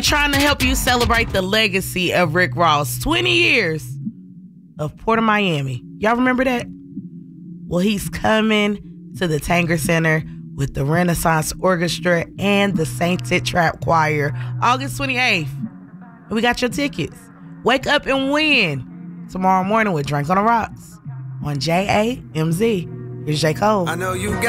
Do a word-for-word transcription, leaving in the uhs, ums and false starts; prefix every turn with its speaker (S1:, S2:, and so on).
S1: Trying to help you celebrate the legacy of Rick Ross. twenty years of Port of Miami. Y'all remember that? Well, he's coming to the Tanger Center with the Renaissance Orchestra and the Sainted Trap Choir August twenty-eighth. And we got your tickets. Wake up and win tomorrow morning with Drink on the Rocks on J A M Z. Here's J. Cole.
S2: I know you got